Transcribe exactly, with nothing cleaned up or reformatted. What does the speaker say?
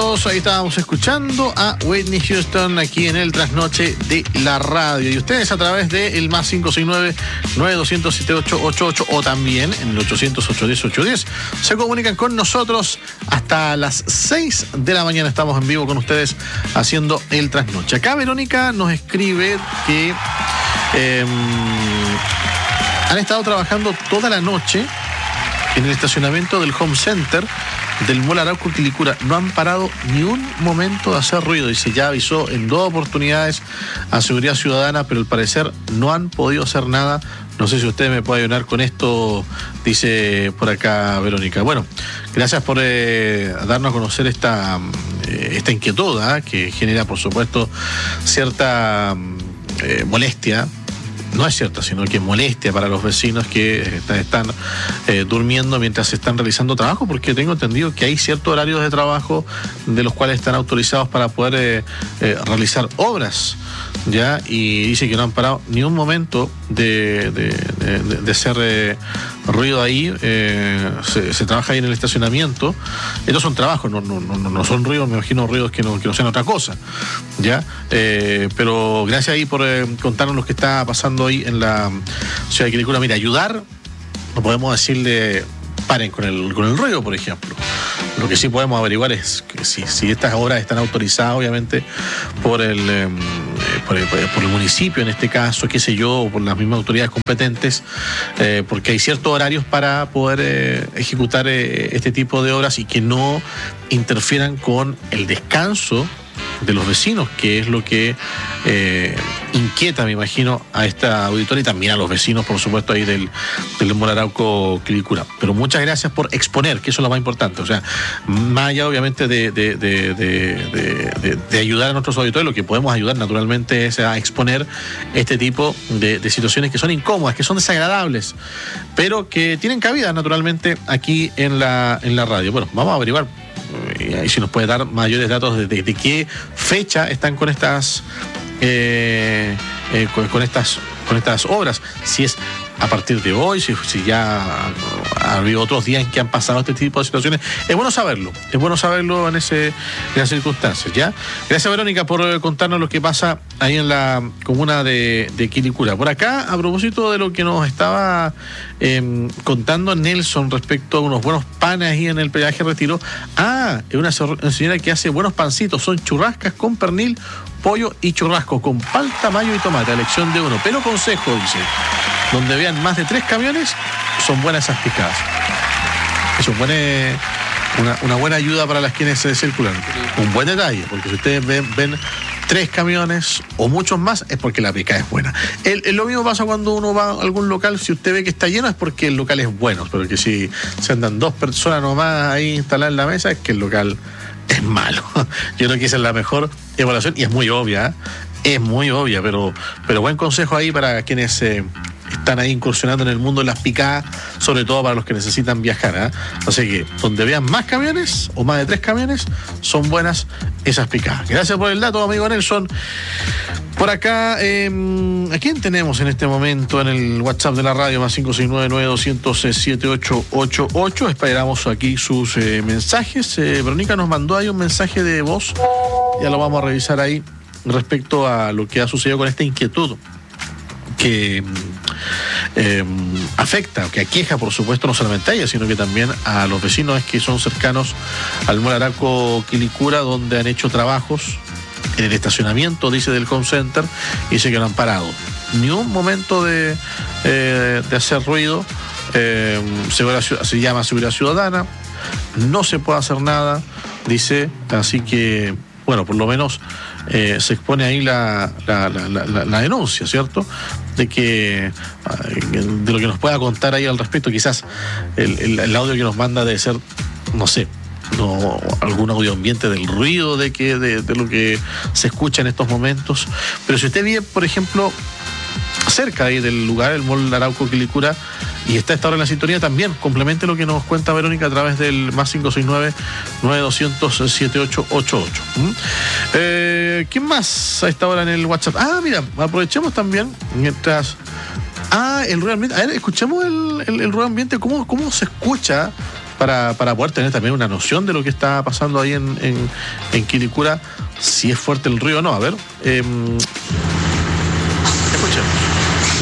amigos, ahí estábamos escuchando a Whitney Houston aquí en el Trasnoche de la Radio. Y ustedes a través de el más cinco seis nueve, nueve dos cero cero, siete ocho ocho ocho o también en el ochocientos, ochocientos diez, ochocientos diez se comunican con nosotros hasta las seis de la mañana. Estamos en vivo con ustedes haciendo el Trasnoche. Acá Verónica nos escribe que eh, han estado trabajando toda la noche en el estacionamiento del Home Center del Mall Arauco Quilicura. No han parado ni un momento de hacer ruido. Dice, ya avisó en dos oportunidades a Seguridad Ciudadana, pero al parecer no han podido hacer nada. No sé si usted me puede ayudar con esto, dice por acá Verónica. Bueno, gracias por eh, darnos a conocer esta, eh, esta inquietud, ¿eh? que genera, por supuesto, cierta eh, molestia. No es cierta, sino que molestia para los vecinos que están, están eh, durmiendo mientras se están realizando trabajo, porque tengo entendido que hay ciertos horarios de trabajo de los cuales están autorizados para poder eh, eh, realizar obras, ¿ya? Y dice que no han parado ni un momento de, de, de, de hacer eh, ruido ahí. Eh, se, se trabaja ahí en el estacionamiento. Estos son trabajos, no, no, no, no son ruidos, me imagino ruidos que no, que no sean otra cosa, ¿ya? Eh, pero gracias ahí por eh, contarnos lo que está pasando hoy en la ciudad de Quilicura. Mira, ayudar, no podemos decirle paren con el, con el ruido, por ejemplo. Lo que sí podemos averiguar es que si, si estas obras están autorizadas, obviamente, por el, eh, por el, por el municipio, en este caso, qué sé yo, o por las mismas autoridades competentes, eh, porque hay ciertos horarios para poder eh, ejecutar eh, este tipo de obras y que no interfieran con el descanso de los vecinos, que es lo que eh, inquieta, me imagino, a esta auditoría y también a los vecinos, por supuesto, ahí del, del Mall Arauco Quilicura. Pero muchas gracias por exponer, que eso es lo más importante. O sea, más allá, obviamente, de, de, de, de, de, de, de ayudar a nuestros auditores, lo que podemos ayudar, naturalmente, es a exponer este tipo de, de situaciones que son incómodas, que son desagradables, pero que tienen cabida, naturalmente, aquí en la, en la radio. Bueno, vamos a averiguar y ahí si nos puede dar mayores datos de, de, de qué fecha están con estas eh, eh, con, con estas con estas obras, si es a partir de hoy, si, si ya ha habido otros días en que han pasado este tipo de situaciones. Es bueno saberlo, es bueno saberlo en ese en esas circunstancias, ¿ya? Gracias, Verónica, por contarnos lo que pasa ahí en la comuna de, de Quilicura. Por acá, a propósito de lo que nos estaba eh, contando Nelson respecto a unos buenos panes ahí en el peaje Retiro. Ah, es una, una señora que hace buenos pancitos, son churrascas con pernil, pollo y churrasco, con palta, mayo y tomate, a elección de uno. Pero consejo, dice, donde vean más de tres camiones, son buenas esas picadas. Eso pone una, una buena ayuda para las quienes se circulan. Un buen detalle, porque si ustedes ven, ven tres camiones o muchos más, es porque la picada es buena. El, el, lo mismo pasa cuando uno va a algún local, si usted ve que está lleno es porque el local es bueno, pero que si se andan dos personas nomás ahí instaladas en la mesa, es que el local es malo. Yo creo que esa es la mejor evaluación y es muy obvia, ¿eh? Es muy obvia, pero, pero buen consejo ahí para quienes eh, están ahí incursionando en el mundo de las picadas, sobre todo para los que necesitan viajar, ¿eh? Así que donde vean más camiones o más de tres camiones, son buenas esas picadas. Gracias por el dato, amigo Nelson. Por acá, eh, ¿a quién tenemos en este momento en el WhatsApp de la radio? Más cinco seis nueve, nueve dos cero cero, siete ocho ocho ocho. Esperamos aquí sus eh, mensajes. Eh, Verónica nos mandó ahí un mensaje de voz. Ya lo vamos a revisar ahí respecto a lo que ha sucedido con esta inquietud que eh, afecta, que aqueja, por supuesto, no solamente a ella, sino que también a los vecinos que son cercanos al Mall Arauco Quilicura, donde han hecho trabajos en el estacionamiento, dice, del Home Center, y dice que no han parado ni un momento de, eh, de hacer ruido. Eh, se llama Seguridad Ciudadana, no se puede hacer nada, dice, así que, bueno, por lo menos eh, se expone ahí la, la, la, la, la denuncia, ¿cierto? De que de lo que nos pueda contar ahí al respecto, quizás el, el, el audio que nos manda debe ser, no sé, no, algún audio ambiente del ruido de que de, de lo que se escucha en estos momentos. Pero si usted vive, por ejemplo, cerca ahí del lugar, el Mall Arauco Quilicura, y está a esta hora en la sintonía, también complemente lo que nos cuenta Verónica a través del más cinco seis nueve, nueve dos cero cero, siete ocho ocho ocho. ¿Mm? Eh, ¿Quién más a esta hora en el WhatsApp? Ah, mira, aprovechemos también mientras... Ah, el ruido ambiente. A ver, escuchemos el, el, el ruido ambiente, cómo, cómo se escucha para, para poder tener también una noción de lo que está pasando ahí en, en, en Quilicura, si es fuerte el río o no. A ver, eh, escuchemos.